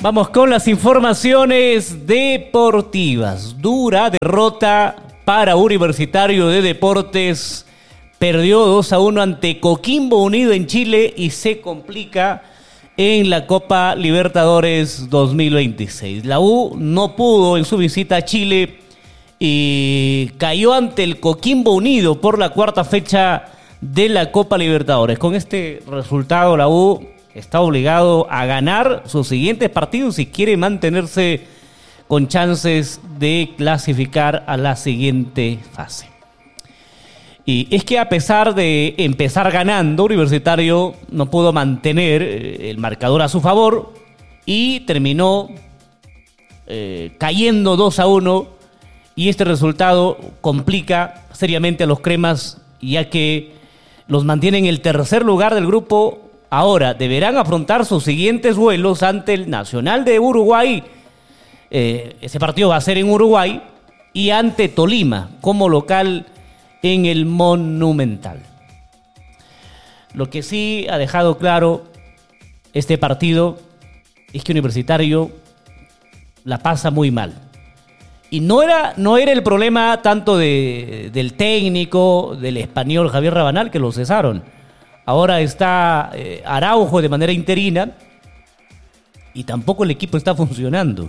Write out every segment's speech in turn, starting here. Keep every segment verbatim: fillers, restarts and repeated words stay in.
Vamos con las informaciones deportivas. Dura derrota para Universitario de Deportes. Perdió dos a uno ante Coquimbo Unido en Chile y se complica en la Copa Libertadores dos mil veintiséis. La U no pudo en su visita a Chile y cayó ante el Coquimbo Unido por la cuarta fecha de la Copa Libertadores. Con este resultado, la U está obligado a ganar sus siguientes partidos si quiere mantenerse con chances de clasificar a la siguiente fase. Y es que a pesar de empezar ganando, Universitario no pudo mantener el marcador a su favor y terminó eh, cayendo dos a uno, y este resultado complica seriamente a los cremas, ya que los mantiene en el tercer lugar del grupo. Ahora deberán afrontar sus siguientes vuelos ante el Nacional de Uruguay. Eh, ese partido va a ser en Uruguay, y ante Tolima como local en el Monumental. Lo que sí ha dejado claro este partido es que Universitario la pasa muy mal. Y no era, no era el problema tanto de, del técnico, del español Javier Rabanal, que lo cesaron. Ahora está eh, Araujo de manera interina y tampoco el equipo está funcionando.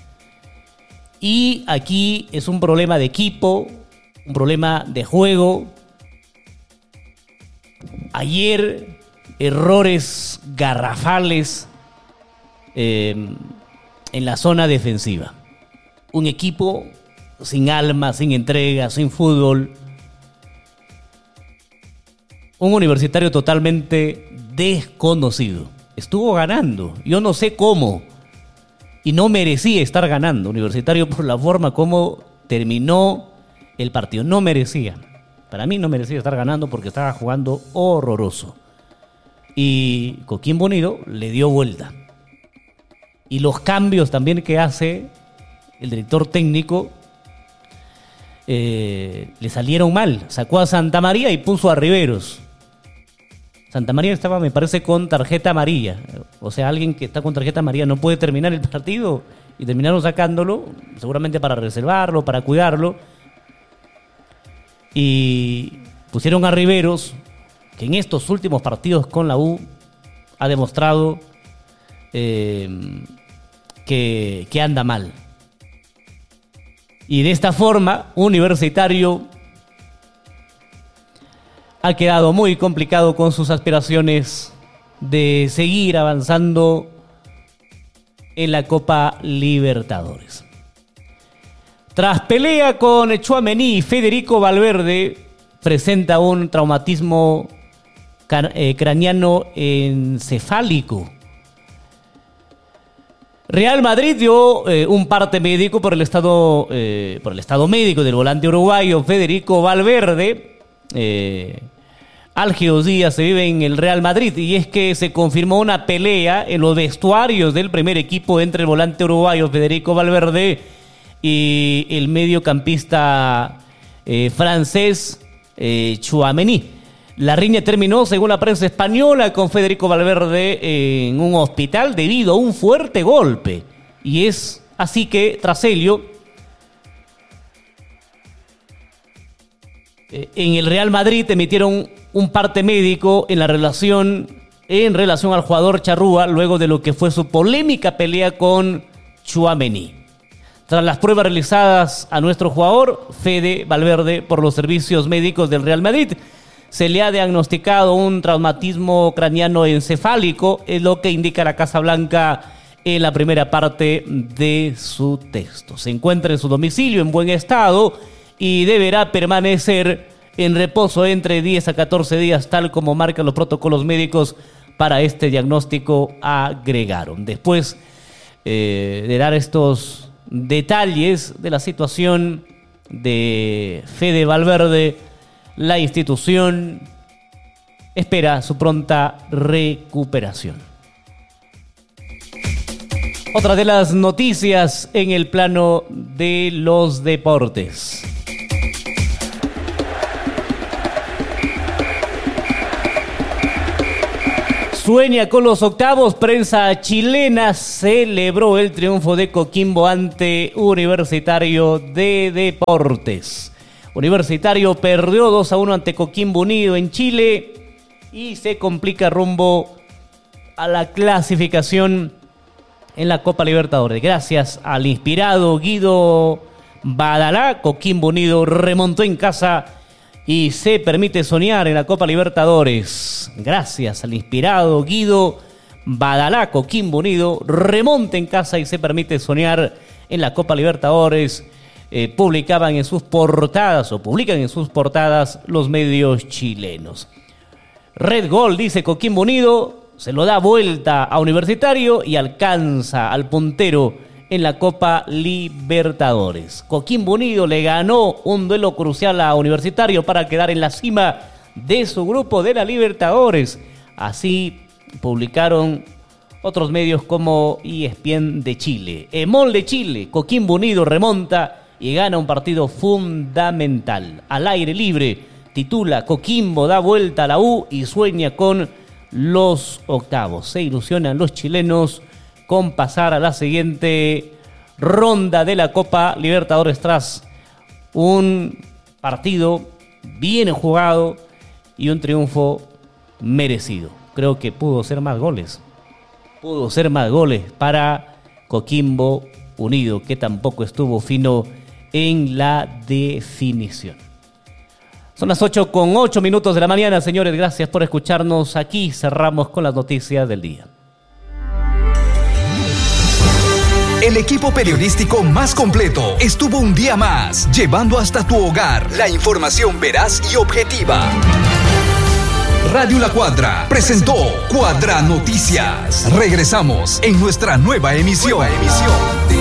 Y aquí es un problema de equipo, un problema de juego. Ayer, errores garrafales eh, en la zona defensiva. Un equipo sin alma, sin entrega, sin fútbol. Un Universitario totalmente desconocido. Estuvo ganando, yo no sé cómo, y no merecía estar ganando Universitario por la forma como terminó el partido. No merecía, para mí no merecía estar ganando porque estaba jugando horroroso. Y Coquimbo Unido le dio vuelta. Y los cambios también que hace el director técnico eh, le salieron mal. Sacó a Santa María y puso a Riveros. Santa María estaba, me parece, con tarjeta amarilla. O sea, alguien que está con tarjeta amarilla no puede terminar el partido, y terminaron sacándolo, seguramente para reservarlo, para cuidarlo. Y pusieron a Riveros, que en estos últimos partidos con la U ha demostrado eh, que, que anda mal. Y de esta forma, Universitario ha quedado muy complicado con sus aspiraciones de seguir avanzando en la Copa Libertadores. Tras pelea con Tchouaméni, Federico Valverde presenta un traumatismo craneano encefálico. Real Madrid dio eh, un parte médico por el estado, eh, por el estado médico del volante uruguayo Federico Valverde. Eh, álgidos días se vive en el Real Madrid, y es que se confirmó una pelea en los vestuarios del primer equipo entre el volante uruguayo Federico Valverde y el mediocampista eh, francés eh, Tchouaméni. La riña terminó, según la prensa española, con Federico Valverde en un hospital debido a un fuerte golpe. Y es así que, tras ello, en el Real Madrid emitieron un parte médico en la relación, en relación al jugador charrúa, luego de lo que fue su polémica pelea con Tchouaméni. Tras las pruebas realizadas a nuestro jugador, Fede Valverde, por los servicios médicos del Real Madrid, se le ha diagnosticado un traumatismo craneano encefálico, es lo que indica la Casa Blanca en la primera parte de su texto. Se encuentra en su domicilio en buen estado y deberá permanecer en reposo entre diez a catorce días, tal como marcan los protocolos médicos para este diagnóstico, agregaron. Después eh, de dar estos detalles de la situación de Fede Valverde, la institución espera su pronta recuperación. Otra de las noticias en el plano de los deportes. sueña con los octavos. Prensa chilena celebró el triunfo de Coquimbo ante Universitario de Deportes. Universitario perdió dos a uno ante Coquimbo Unido en Chile y se complica rumbo a la clasificación en la Copa Libertadores. Gracias al inspirado Guido Badalá, Coquimbo Unido remontó en casa y se permite soñar en la Copa Libertadores. Gracias al inspirado Guido Badalá, Coquimbo Unido remonta en casa y se permite soñar en la Copa Libertadores. Eh, publicaban en sus portadas o publican en sus portadas los medios chilenos. Red Gol, dice Coquimbo Unido, se lo da vuelta a Universitario y alcanza al puntero en la Copa Libertadores. Coquimbo Unido le ganó un duelo crucial a Universitario para quedar en la cima de su grupo de la Libertadores. Así publicaron otros medios como E S P N de Chile. Emol de Chile, Coquimbo Unido remonta y gana un partido fundamental. Al aire libre, titula Coquimbo da vuelta a la U y sueña con los octavos. Se ilusionan los chilenos con pasar a la siguiente ronda de la Copa Libertadores tras un partido bien jugado y un triunfo merecido. Creo que pudo ser más goles. Pudo ser más goles para Coquimbo Unido, que tampoco estuvo fino en la definición. Son las ocho con ocho minutos de la mañana, señores. Gracias por escucharnos. Aquí cerramos con las noticias del día. El equipo periodístico más completo estuvo un día más, llevando hasta tu hogar la información veraz y objetiva. Radio La Cuadra presentó Cuadra Noticias. Regresamos en nuestra nueva emisión. Nueva emisión.